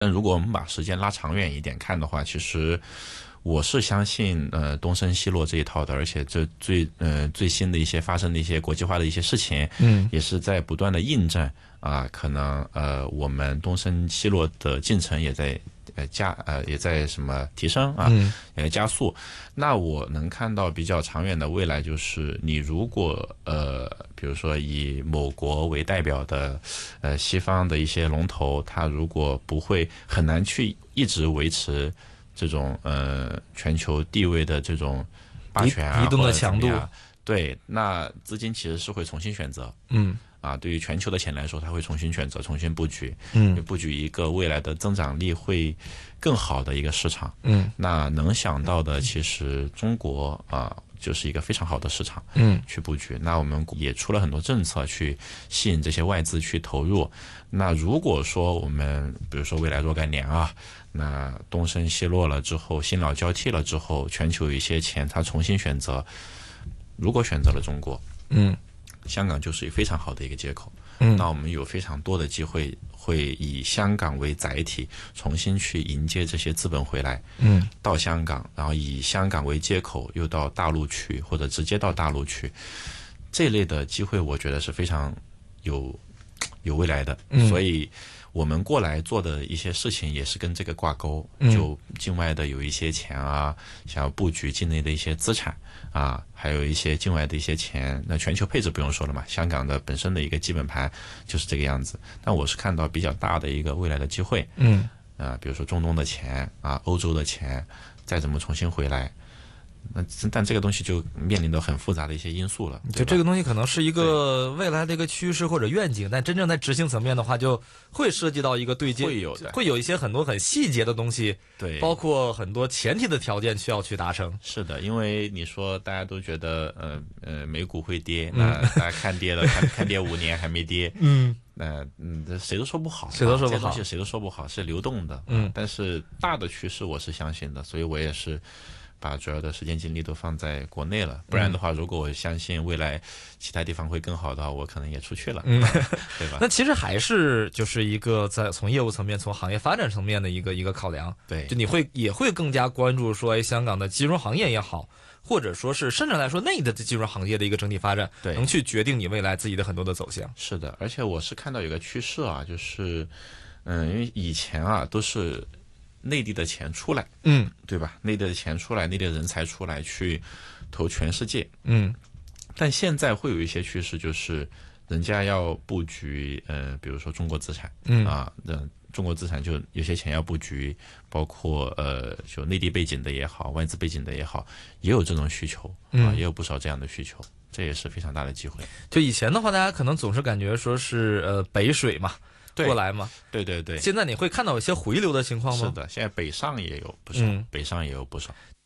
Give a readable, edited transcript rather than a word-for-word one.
但如果我们把时间拉长远一点看的话，其实我是相信东升西落这一套的，而且这最新的一些发生的一些国际化的一些事情，也是在不断的印证啊，可能我们东升西落的进程也在也在什么提升啊，也在加速。那我能看到比较长远的未来，就是你如果比如说以某国为代表的西方的一些龙头，它如果不会很难去一直维持这种全球地位的这种霸权啊， 移动的强度， 对，那资金其实是会重新选择，对于全球的钱来说，它会重新选择、重新布局，布局一个未来的增长力会更好的一个市场，那能想到的，其实中国就是一个非常好的市场，去布局。那我们也出了很多政策去吸引这些外资去投入。那如果说我们比如说未来若干年那东升西落了之后，新老交替了之后，全球有一些钱它重新选择，如果选择了中国，香港就是非常好的一个接口。那我们有非常多的机会会以香港为载体，重新去迎接这些资本回来，到香港，然后以香港为接口又到大陆去，或者直接到大陆去，这类的机会我觉得是非常有未来的。所以我们过来做的一些事情也是跟这个挂钩，就境外的有一些钱想要布局境内的一些资产还有一些境外的一些钱，那全球配置不用说了嘛，香港的本身的一个基本盘就是这个样子。但我是看到比较大的一个未来的机会，比如说中东的钱欧洲的钱再怎么重新回来，但这个东西就面临着很复杂的一些因素了。 就这个东西可能是一个未来的一个趋势或者愿景，但真正在执行层面的话，就会涉及到一个对接，会有一些很多很细节的东西，对，包括很多前提的条件需要去达成。 是的，因为你说大家都觉得美股会跌，那大家看跌了，看跌5年还没跌，谁都说不好， 谁都说不好， 这东西谁都说不好，是流动的，但是大的趋势我是相信的，所以我也是把主要的时间精力都放在国内了，不然的话，如果我相信未来其他地方会更好的话，我可能也出去了，对吧？ 那其实还是就是一个在从业务层面、从行业发展层面的一个考量。 对， 就你也会更加关注说，香港的金融行业也好，或者说是甚至来说内的金融行业的一个整体发展， 对， 能去决定你未来自己的很多的走向。 是的，而且我是看到有个趋势就是因为以前都是内地的钱出来，对吧？内地的钱出来，内地的人才出来去投全世界，但现在会有一些趋势，就是人家要布局，比如说中国资产，中国资产就有些钱要布局，包括就内地背景的也好，外资背景的也好，也有这种需求也有不少这样的需求，这也是非常大的机会。 就以前的话，大家可能总是感觉说是北水嘛。过来嘛， 对对对。 现在你会看到有些回流的情况吗？ 是的，现在北上也有不少，北上也有不少。